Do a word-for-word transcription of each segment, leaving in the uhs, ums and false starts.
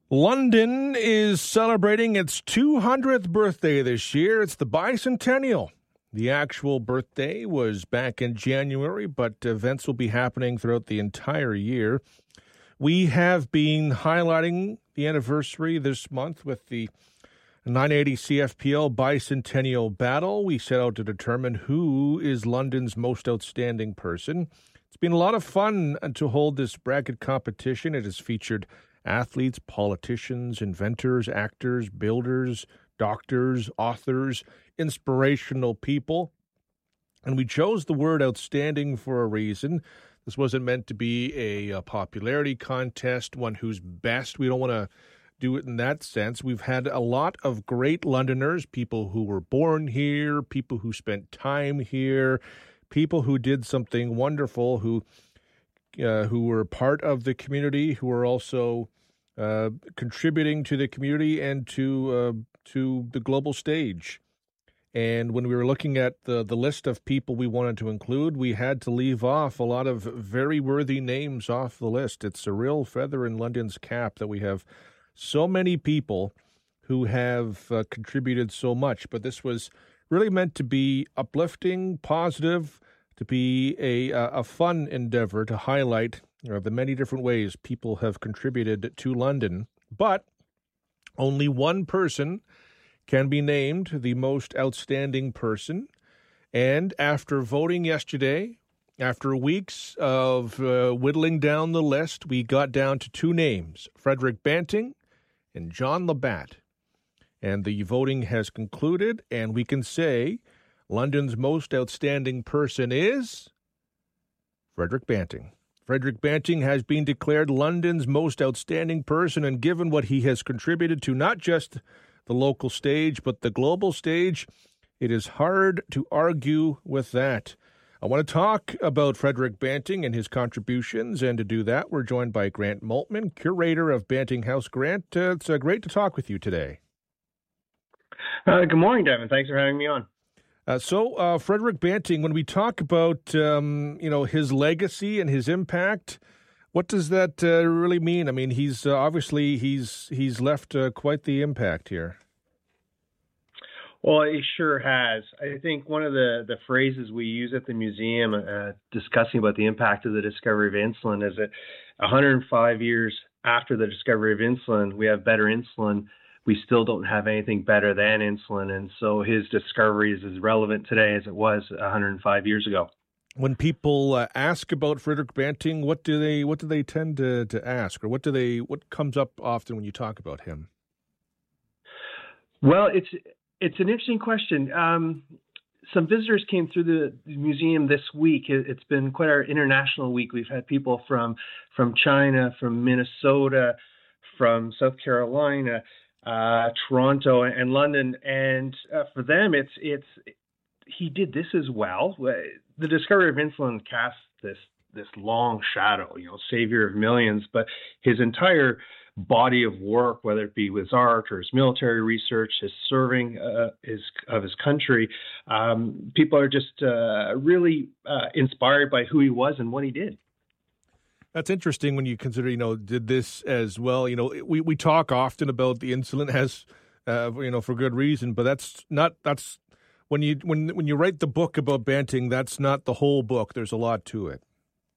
London is celebrating its two hundredth birthday this year. It's the bicentennial. The actual birthday was back in January, but events will be happening throughout the entire year. We have been highlighting the anniversary this month with the nine eighty C F P L Bicentennial Battle. We set out to determine who is London's most outstanding person. It's been a lot of fun to hold this bracket competition. It has featured athletes, politicians, inventors, actors, builders, doctors, authors, inspirational people. And we chose the word outstanding for a reason. This wasn't meant to be a, a popularity contest, one who's best. We don't want to do it in that sense. We've had a lot of great Londoners, people who were born here, people who spent time here, people who did something wonderful, who uh, who were part of the community, who were also uh, contributing to the community and to uh, to the global stage. And when we were looking at the, the list of people we wanted to include, we had to leave off a lot of very worthy names off the list. It's a real feather in London's cap that we have so many people who have uh, contributed so much. But this was really meant to be uplifting, positive, to be a, a fun endeavor to highlight you know, the many different ways people have contributed to London. But only one person can be named the most outstanding person. And after voting yesterday, after weeks of uh, whittling down the list, we got down to two names, Frederick Banting and John Labatt. And the voting has concluded, and we can say London's most outstanding person is Frederick Banting. Frederick Banting has been declared London's most outstanding person, and given what he has contributed to not just the local stage, but the global stage, it is hard to argue with that. I want to talk about Frederick Banting and his contributions, and to do that, we're joined by Grant Moltmann, curator of Banting House. Grant, uh, it's uh, great to talk with you today. Uh, good morning, Devin. Thanks for having me on. Uh, so, uh, Frederick Banting, when we talk about um, you know his legacy and his impact, what does that uh, really mean? I mean, he's uh, obviously he's he's left uh, quite the impact here. Well, he sure has. I think one of the, the phrases we use at the museum uh, discussing about the impact of the discovery of insulin is that one hundred five years after the discovery of insulin, we have better insulin. We still don't have anything better than insulin. And so his discovery is as relevant today as it was one hundred five years ago. When people uh, ask about Frederick Banting, what do they what do they tend to, to ask, or what do they what comes up often when you talk about him? Well, it's it's an interesting question. Um, some visitors came through the museum this week. It, it's been quite our international week. We've had people from from China, from Minnesota, from South Carolina, uh, Toronto, and London. And uh, for them, it's it's he did this as well. The discovery of insulin cast this this long shadow, you know, savior of millions. But his entire body of work, whether it be with art or his military research, his serving uh, his, of his country, um, people are just uh, really uh, inspired by who he was and what he did. That's interesting when you consider, you know, did this as well. You know, we, we talk often about the insulin has, uh, you know, for good reason, but that's not, that's when you, when, when you write the book about Banting, that's not the whole book. There's a lot to it.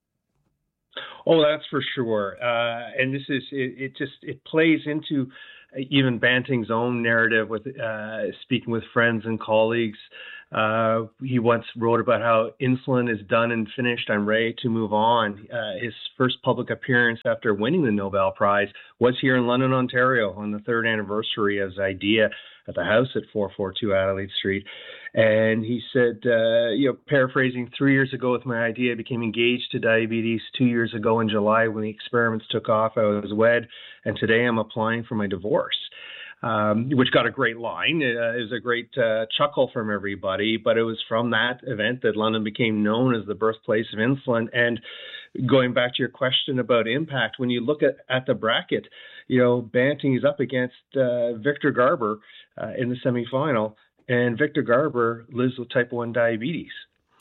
Oh, that's for sure. Uh, and this is, it, it just, it plays into even Banting's own narrative with uh, speaking with friends and colleagues. Uh, he once wrote about how insulin is done and finished. I'm ready to move on. Uh, his first public appearance after winning the Nobel Prize was here in London, Ontario, on the third anniversary of his idea at the house at four forty-two Adelaide Street. And he said, uh, you know, paraphrasing, three years ago with my idea, I became engaged to diabetes. Two years ago in July, when the experiments took off, I was wed. And today I'm applying for my divorce. Um, which got a great line. It, uh, it was a great uh, chuckle from everybody, but it was from that event that London became known as the birthplace of insulin. And going back to your question about impact, when you look at, at the bracket, you know, Banting is up against uh, Victor Garber uh, in the semifinal, and Victor Garber lives with type one diabetes.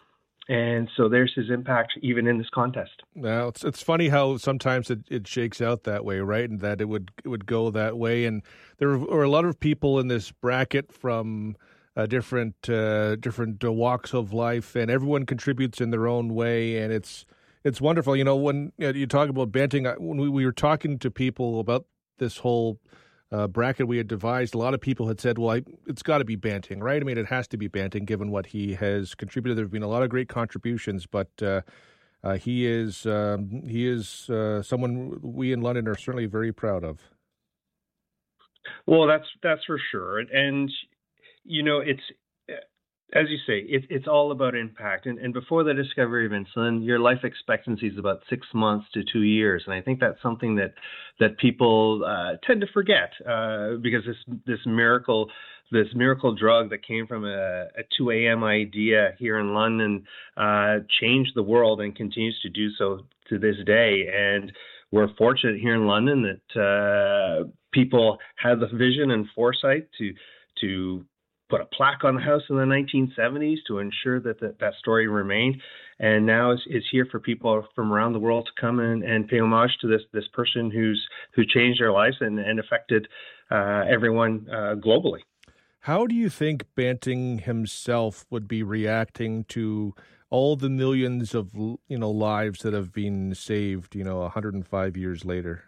And so there's his impact even in this contest. Now, it's it's funny how sometimes it, it shakes out that way, right? And that it would it would go that way. And there were a lot of people in this bracket from uh, different uh, different uh, walks of life, and everyone contributes in their own way. And it's it's wonderful. You know, when you, know, you talk about Banting, when we, we were talking to people about this whole Uh, bracket we had devised, a lot of people had said, well, I, it's got to be Banting, right? I mean, it has to be Banting given what he has contributed. There have been a lot of great contributions, but uh, uh, he is um, he is uh, someone we in London are certainly very proud of. Well, that's that's for sure. And, and you know, it's, as you say, it, it's all about impact. And, and before the discovery of insulin, your life expectancy is about six months to two years. And I think that's something that that people uh, tend to forget uh, because this this miracle, this miracle drug that came from a, a two a.m. idea here in London uh, changed the world and continues to do so to this day. And we're fortunate here in London that uh, people had the vision and foresight to to put a plaque on the house in the nineteen seventies to ensure that the, that story remained, and now is, is here for people from around the world to come in and pay homage to this this person who's who changed their lives and, and affected uh, everyone uh, globally. How do you think Banting himself would be reacting to all the millions of you know lives that have been saved, you know, one hundred five years later?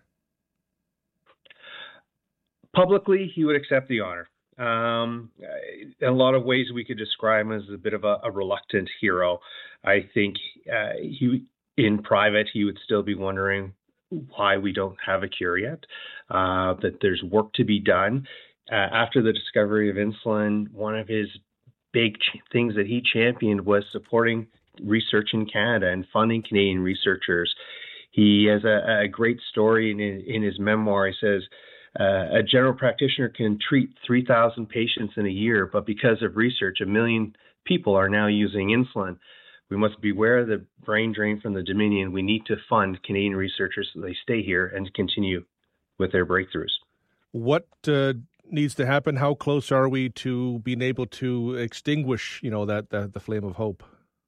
Publicly, he would accept the honor. Um, in a lot of ways, we could describe him as a bit of a, a reluctant hero. I think uh, he, in private, he would still be wondering why we don't have a cure yet, uh, that there's work to be done. Uh, after the discovery of insulin, one of his big ch- things that he championed was supporting research in Canada and funding Canadian researchers. He has a, a great story in, in his memoir. He says, Uh, a general practitioner can treat three thousand patients in a year, but because of research, a million people are now using insulin. We must beware of the brain drain from the Dominion. We need to fund Canadian researchers so they stay here and continue with their breakthroughs. What uh, needs to happen? How close are we to being able to extinguish, you know, that, that the flame of hope?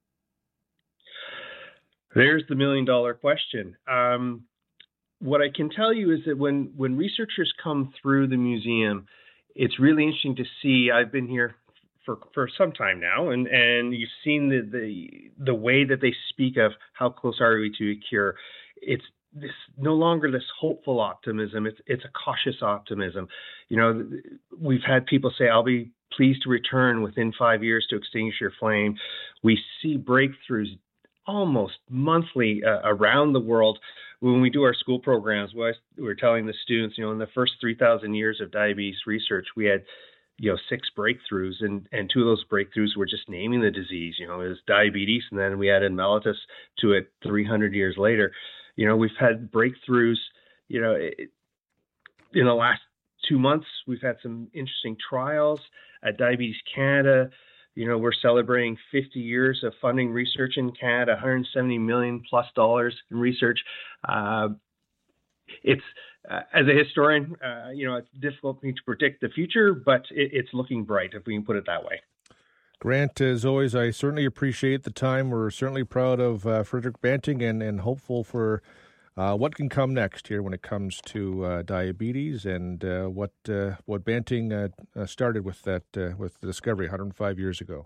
There's the million dollar question. Um, What I can tell you is that when, when researchers come through the museum, it's really interesting to see. I've been here for, for some time now, and, and you've seen the, the the way that they speak of how close are we to a cure. It's this no longer this hopeful optimism. It's it's a cautious optimism. You know, we've had people say, "I'll be pleased to return within five years to extinguish your flame." We see breakthroughs almost monthly uh, around the world. When we do our school programs, we're telling the students, you know, in the first three thousand years of diabetes research, we had, you know, six breakthroughs, and, and two of those breakthroughs were just naming the disease. You know, it was diabetes, and then we added mellitus to it three hundred years later. You know, we've had breakthroughs, you know, it, in the last two months, we've had some interesting trials at Diabetes Canada. You know, we're celebrating fifty years of funding research in Canada, one hundred seventy million plus dollars in research. Uh, it's, uh, as a historian, uh, you know, it's difficult for me to predict the future, but it, it's looking bright, if we can put it that way. Grant, as always, I certainly appreciate the time. We're certainly proud of uh, Frederick Banting and, and hopeful for uh, what can come next here when it comes to uh, diabetes and uh, what uh, what Banting uh, uh, started with that uh, with the discovery one hundred five years ago.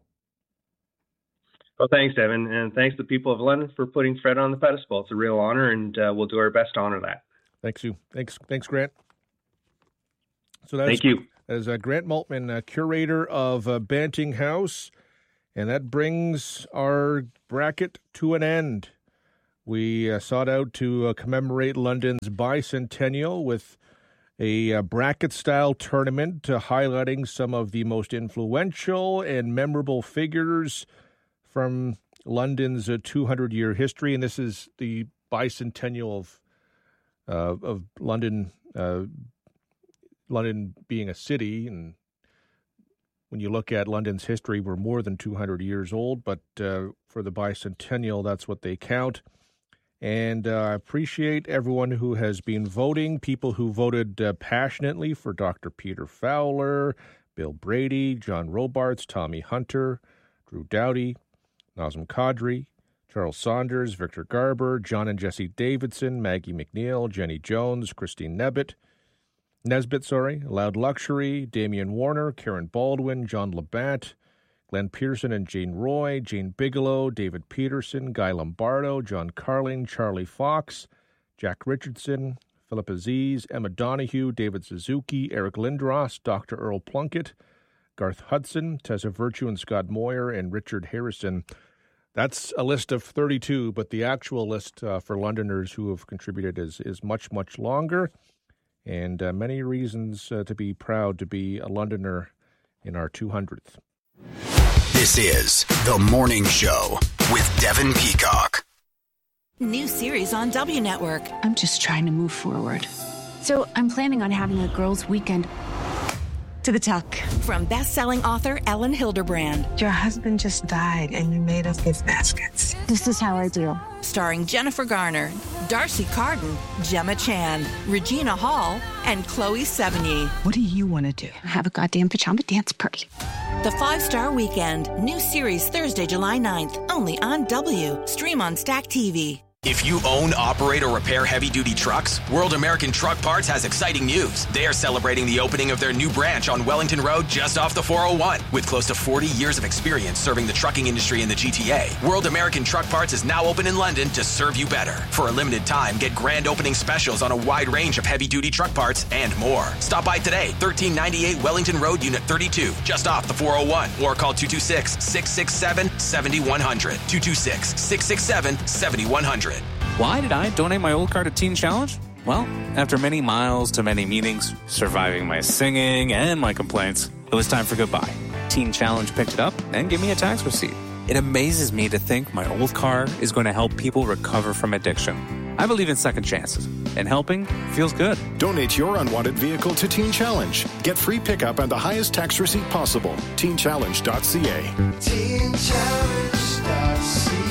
Well, thanks, Evan, and thanks to the people of London for putting Fred on the pedestal. It's a real honor, and uh, we'll do our best to honor that. Thanks, you. Thanks, thanks, Grant. So that's, Thank you. That is uh, Grant Maltman, uh, curator of uh, Banting House, and that brings our bracket to an end. We uh, sought out to uh, commemorate London's bicentennial with a uh, bracket-style tournament uh, highlighting some of the most influential and memorable figures from London's uh, two hundred year history. And this is the bicentennial of uh, of London, uh, London being a city. And when you look at London's history, we're more than two hundred years old. But uh, for the bicentennial, that's what they count. And uh, I appreciate everyone who has been voting, people who voted uh, passionately for Doctor Peter Fowler, Bill Brady, John Robarts, Tommy Hunter, Drew Doughty, Nazem Kadri, Charles Saunders, Victor Garber, John and Jesse Davidson, Maggie McNeil, Jenny Jones, Christine Nesbitt, Nesbitt, sorry, Loud Luxury, Damian Warner, Karen Baldwin, John Labatt, Glenn Pearson and Jane Roy, Jane Bigelow, David Peterson, Guy Lombardo, John Carling, Charlie Fox, Jack Richardson, Philip Aziz, Emma Donahue, David Suzuki, Eric Lindros, Doctor Earl Plunkett, Garth Hudson, Tessa Virtue and Scott Moyer, and Richard Harrison. That's a list of thirty-two, but the actual list uh, for Londoners who have contributed is, is much, much longer, and uh, many reasons uh, to be proud to be a Londoner in our two hundredth. This is The Morning Show with Devin Peacock. New series on W Network. I'm just trying to move forward. So I'm planning on having a girls' weekend. To the tuck. From best-selling author Ellen Hilderbrand. Your husband just died and you made us gift baskets. This is how I do. Starring Jennifer Garner, Darcy Carden, Gemma Chan, Regina Hall, and Chloe Sevigny. What do you want to do? Have a goddamn pajama dance party. The Five-Star Weekend. New series Thursday, July ninth. Only on W. Stream on Stack T V. If you own, operate, or repair heavy-duty trucks, World American Truck Parts has exciting news. They are celebrating the opening of their new branch on Wellington Road just off the four oh one. With close to forty years of experience serving the trucking industry in the G T A, World American Truck Parts is now open in London to serve you better. For a limited time, get grand opening specials on a wide range of heavy-duty truck parts and more. Stop by today, thirteen ninety-eight Wellington Road, Unit thirty-two, just off the four oh one, or call two two six, six six seven, seven one zero zero, two two six, six six seven, seven one zero zero. Why did I donate my old car to Teen Challenge? Well, after many miles to many meetings, surviving my singing and my complaints, it was time for goodbye. Teen Challenge picked it up and gave me a tax receipt. It amazes me to think my old car is going to help people recover from addiction. I believe in second chances, and helping feels good. Donate your unwanted vehicle to Teen Challenge. Get free pickup and the highest tax receipt possible. teen challenge dot c a. teen challenge dot c a.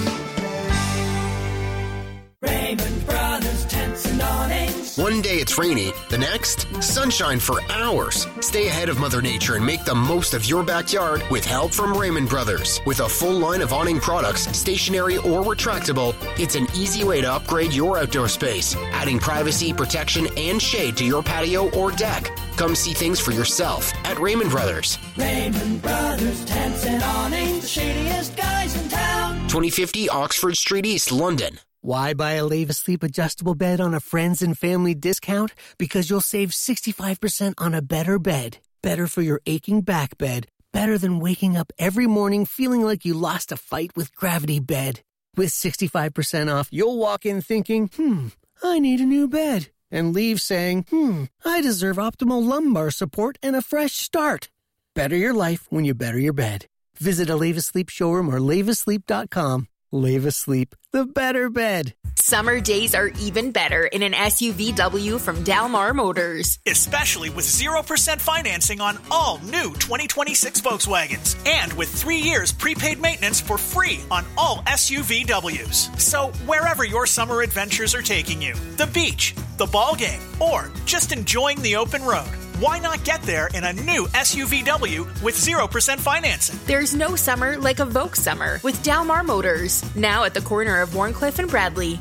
Raymond Brothers Tents and Awnings. One day it's rainy, the next, sunshine for hours. Stay ahead of Mother Nature and make the most of your backyard with help from Raymond Brothers. With a full line of awning products, stationary or retractable, it's an easy way to upgrade your outdoor space, adding privacy, protection, and shade to your patio or deck. Come see things for yourself at Raymond Brothers. Raymond Brothers Tents and Awnings, the shadiest guys in town. twenty fifty Oxford Street East, London. Why buy a Leva Sleep adjustable bed on a friends and family discount? Because you'll save sixty-five percent on a better bed. Better for your aching back bed. Better than waking up every morning feeling like you lost a fight with Gravity Bed. With sixty-five percent off, you'll walk in thinking, hmm, I need a new bed. And leave saying, hmm, I deserve optimal lumbar support and a fresh start. Better your life when you better your bed. Visit a Leva Sleep showroom or leva sleep dot com. Leva Sleep, the better bed. Summer days are even better in an S U V W from Dalmar Motors. Especially with zero percent financing on all new twenty twenty-six Volkswagens. And with three years prepaid maintenance for free on all S U V Ws. So wherever your summer adventures are taking you, the beach, the ball game, or just enjoying the open road, why not get there in a new S U V W with zero percent financing? There's no summer like a Volks summer with Dalmar Motors. Now at the corner of Warncliffe and Bradley.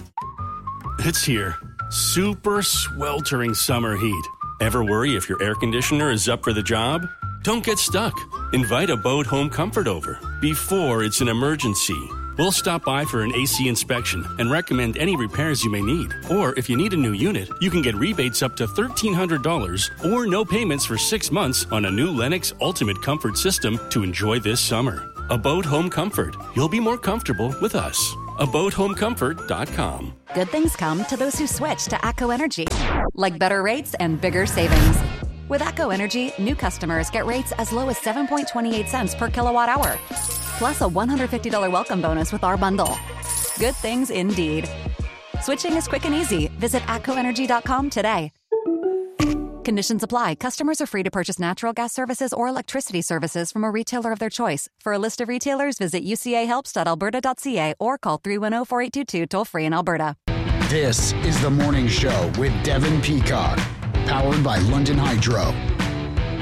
It's here. Super sweltering summer heat. Ever worry if your air conditioner is up for the job? Don't get stuck. Invite a Abode Home Comfort over before it's an emergency. We'll stop by for an A C inspection and recommend any repairs you may need. Or if you need a new unit, you can get rebates up to thirteen hundred dollars or no payments for six months on a new Lennox Ultimate Comfort system to enjoy this summer. Abode Home Comfort. You'll be more comfortable with us. abode home comfort dot com. Good things come to those who switch to ATCO Energy, like better rates and bigger savings. With ATCO Energy, new customers get rates as low as seven point two eight cents per kilowatt hour, plus a one hundred fifty dollars welcome bonus with our bundle. Good things indeed. Switching is quick and easy. Visit atco energy dot com today. Conditions apply. Customers are free to purchase natural gas services or electricity services from a retailer of their choice. For a list of retailers, visit u c a helps dot alberta dot c a or call three one zero, four eight two two toll-free in Alberta. This is The Morning Show with Devin Peacock, powered by London Hydro.